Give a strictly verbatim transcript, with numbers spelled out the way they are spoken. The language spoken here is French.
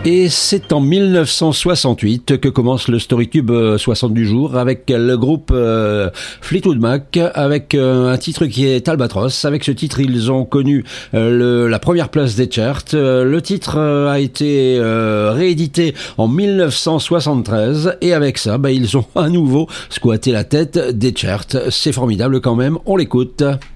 Et c'est en mille neuf cent soixante-huit que commence le Storytube soixante du jour avec le groupe euh, Fleetwood Mac, avec euh, un titre qui est Albatros. Avec ce titre, ils ont connu euh, le, la première place des charts. Euh, le titre euh, a été euh, réédité en mille neuf cent soixante-treize et avec ça, bah, ils ont à nouveau squatté la tête des charts. C'est formidable quand même, on l'écoute.